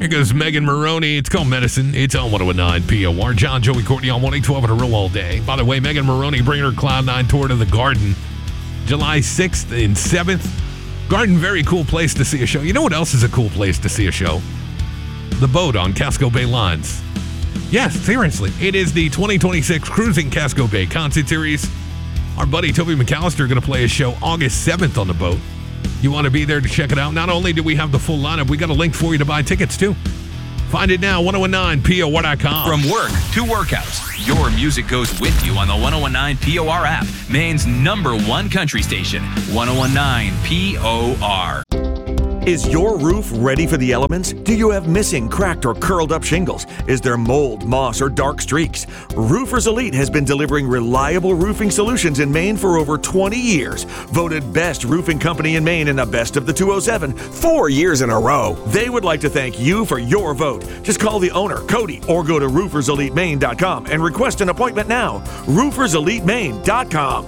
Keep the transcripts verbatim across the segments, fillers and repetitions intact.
Jessica's Megan Maroney. It's called Medicine. It's on one oh nine P O R. John, Joey, Courtney on one eight twelve at a roll all day. By the way, Megan Maroney bringing her Cloud nine tour to the Garden July sixth and seventh. Garden, very cool place to see a show. You know what else is a cool place to see a show? The boat on Casco Bay Lines. Yes, seriously. It is the twenty twenty-six Cruising Casco Bay Concert Series. Our buddy Toby McAllister going to play a show August seventh on the boat. You want to be there to check it out? Not only do we have the full lineup, we got a link for you to buy tickets too. Find it now, ten nineteen P O R dot com. From work to workouts, your music goes with you on the ten nineteen P O R app, Maine's number one country station, ten nineteen P O R. Is your roof ready for the elements? Do you have missing, cracked, or curled up shingles? Is there mold, moss, or dark streaks? Roofers Elite has been delivering reliable roofing solutions in Maine for over twenty years. Voted best roofing company in Maine in the best of the two oh seven, four years in a row. They would like to thank you for your vote. Just call the owner, Cody, or go to roofers elite maine dot com and request an appointment now. roofers elite maine dot com.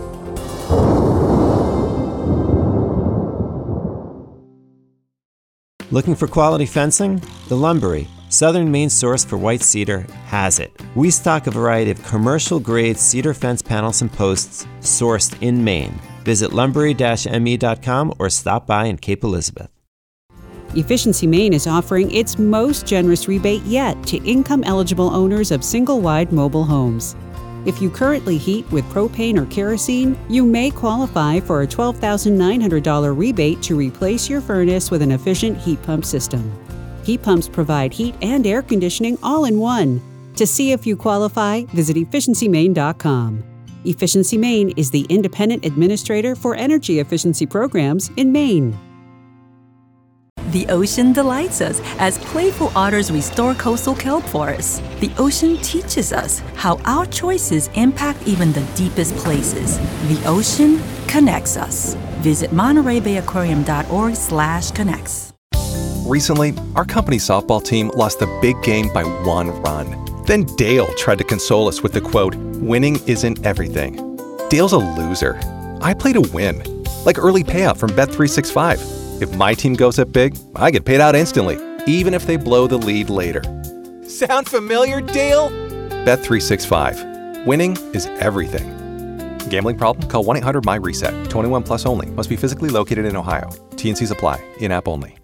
Looking for quality fencing? The Lumbery, Southern Maine's source for white cedar, has it. We stock a variety of commercial-grade cedar fence panels and posts sourced in Maine. Visit lumbery dash m e dot com or stop by in Cape Elizabeth. Efficiency Maine is offering its most generous rebate yet to income-eligible owners of single-wide mobile homes. If you currently heat with propane or kerosene, you may qualify for a twelve thousand nine hundred dollars rebate to replace your furnace with an efficient heat pump system. Heat pumps provide heat and air conditioning all in one. To see if you qualify, visit efficiency maine dot com. Efficiency Maine is the independent administrator for energy efficiency programs in Maine. The ocean delights us as playful otters restore coastal kelp forests. The ocean teaches us how our choices impact even the deepest places. The ocean connects us. Visit monterey bay aquarium dot org slash connects. Recently, our company softball team lost the big game by one run. Then Dale tried to console us with the quote, "Winning isn't everything." Dale's a loser. I play to win. Like early payout from Bet three sixty-five. If my team goes up big, I get paid out instantly, even if they blow the lead later. Sound familiar, Dale? Bet three sixty-five. Winning is everything. Gambling problem? Call one eight hundred M Y reset. twenty-one plus only. Must be physically located in Ohio. T and Cs apply. In-app only.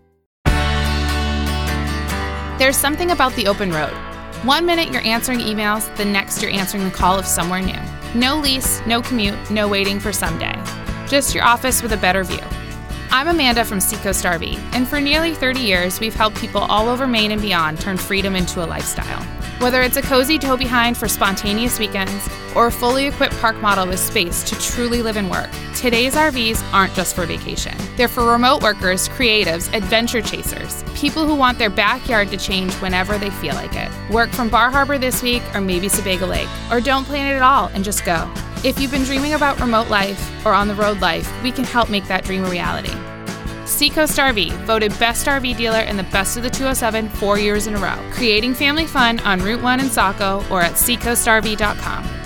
There's something about the open road. One minute you're answering emails, the next you're answering the call of somewhere new. No lease, no commute, no waiting for someday. Just your office with a better view. I'm Amanda from Seacoast R V, and for nearly thirty years, we've helped people all over Maine and beyond turn freedom into a lifestyle. Whether it's a cozy tow behind for spontaneous weekends, or a fully equipped park model with space to truly live and work, today's R Vs aren't just for vacation. They're for remote workers, creatives, adventure chasers, people who want their backyard to change whenever they feel like it. Work from Bar Harbor this week, or maybe Sebago Lake, or don't plan it at all and just go. If you've been dreaming about remote life or on-the-road life, we can help make that dream a reality. Seacoast R V, voted best R V dealer in the best of the two oh seven four years in a row. Creating family fun on Route one in Saco or at seacoast r v dot com.